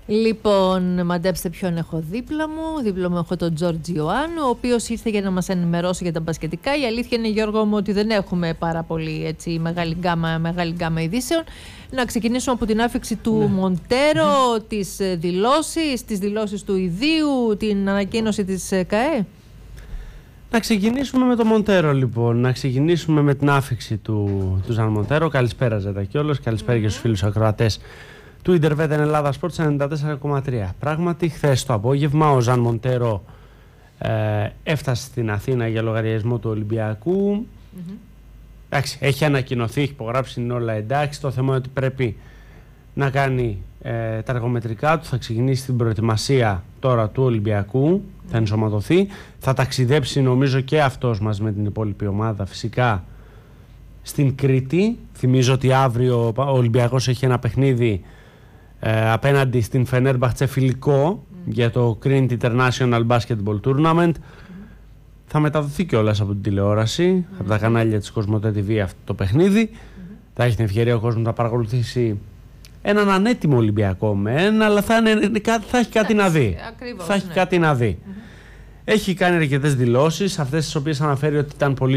Λοιπόν, μαντέψτε ποιον έχω δίπλα μου. Δίπλα μου έχω τον Τζορτζ Ιωάννου, ο οποίος ήρθε για να μας ενημερώσει για τα μπασκετικά. Η αλήθεια είναι, Γιώργο μου, ότι δεν έχουμε πάρα πολύ έτσι, μεγάλη γκάμα ειδήσεων. Να ξεκινήσουμε από την άφιξη του Μοντέρο, τις δηλώσεις του ιδίου, την ανακοίνωση της ΚΑΕ. Να ξεκινήσουμε με το Μοντέρο, λοιπόν. Να ξεκινήσουμε με την άφιξη του Ζαν Μοντέρο. Καλησπέρα, Ζέτα κιόλας. Καλησπέρα και στους φίλους ακροατές του Ιντερβέτ Ελλάδα Sports 94,3. Πράγματι, χθες το απόγευμα ο Ζαν Μοντέρο έφτασε στην Αθήνα για λογαριασμό του Ολυμπιακού. Εντάξει, έχει ανακοινωθεί, έχει υπογράψει, είναι όλα εντάξει. Το θέμα είναι ότι πρέπει να κάνει τα εργομετρικά του. Θα ξεκινήσει την προετοιμασία τώρα του Ολυμπιακού. Θα ενσωματωθεί. Θα ταξιδέψει, νομίζω, και αυτός μαζί με την υπόλοιπη ομάδα, φυσικά, στην Κρήτη. Θυμίζω ότι αύριο ο Ολυμπιακός έχει ένα παιχνίδι απέναντι στην Φενέρμπαχτσε φιλικό για το Crete International Basketball Tournament. Θα μεταδοθεί κιόλας από την τηλεόραση, από τα κανάλια της Κοσμοτέ TV αυτό το παιχνίδι. Θα έχει την ευκαιρία ο κόσμος να παρακολουθήσει έναν ανέτοιμο Ολυμπιακό αλλά θα έχει κάτι να δει. Ακριβώς, θα έχει κάτι να δει. Έχει κάνει αρκετές δηλώσεις, αυτές τις οποίες αναφέρει ότι ήταν πολύ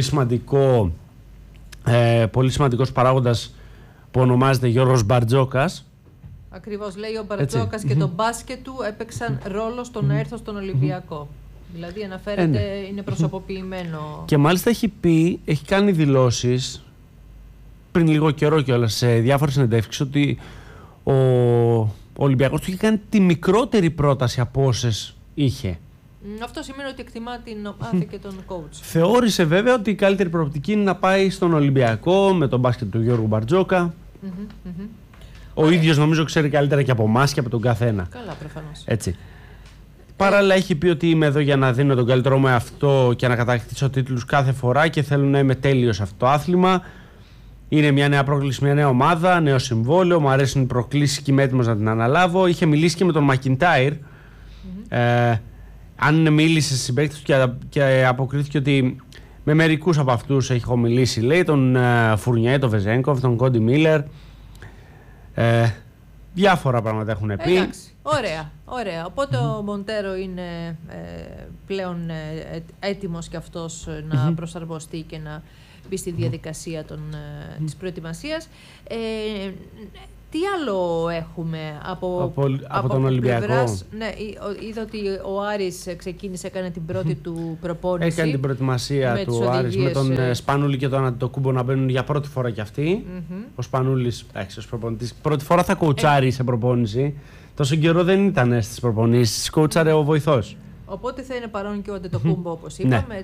σημαντικός παράγοντας που ονομάζεται Γιώργος Μπαρτζόκας. Ακριβώς, λέει ο Μπαρτζόκας και το μπάσκετ του έπαιξαν ρόλο στο να έρθω στον Ολυμπιακό. Δηλαδή αναφέρεται, είναι προσωποποιημένο. Και μάλιστα έχει κάνει δηλώσεις πριν λίγο καιρό κιόλας σε διάφορες συνεντεύξεις ότι ο Ολυμπιακός του είχε κάνει τη μικρότερη πρόταση από όσες είχε. Αυτό σημαίνει ότι εκτιμά την ομάδα και τον coach. Θεώρησε βέβαια ότι η καλύτερη προοπτική είναι να πάει στον Ολυμπιακό με τον μπάσκετ του Γιώργου Μπαρτζόκα. Ο ίδιος νομίζω ξέρει καλύτερα και από εμάς και από τον καθένα. Καλά, προφανώς. Έτσι. Παράλληλα έχει πει ότι είμαι εδώ για να δίνω τον καλύτερό μου εαυτό και να κατακτήσω τίτλους κάθε φορά και θέλω να είμαι τέλειος σε αυτό το άθλημα. Είναι μια νέα πρόκληση, μια νέα ομάδα, νέο συμβόλαιο. Μου αρέσουν οι προκλήσεις και είμαι έτοιμος να την αναλάβω. Είχε μιλήσει και με τον Μακιντάιρ. Αν μίλησε στις συμπαίκτες του και αποκρίθηκε ότι με μερικούς από αυτούς έχω μιλήσει, λέει, τον Φουρνιέ, τον Βεζένκοφ, τον Κόντι Μίλερ. Διάφορα πράγματα έχουν πει. Εντάξει, ωραία. Οπότε ο Μοντέρο είναι πλέον έτοιμος και αυτός να προσαρμοστεί και να μπει στη διαδικασία της προετοιμασίας. Τι άλλο έχουμε από τον Ολυμπιακό? Ναι, είδα ότι ο Άρης ξεκίνησε, έκανε την πρώτη του προπόνηση. Έκανε την προετοιμασία του ο Άρης με τον Σπανούλη και τον Αντιτοκούμπο να μπαίνουν για πρώτη φορά κι αυτοί. Ο Σπανούλης, ως προπονητής, πρώτη φορά θα κοουτσάρει σε προπόνηση. Τόσο καιρό δεν ήταν στις προπονήσεις, κοουτσάρε ο βοηθός. Οπότε θα είναι παρόν και ο Αντιτοκούμπο, όπως είπαμε.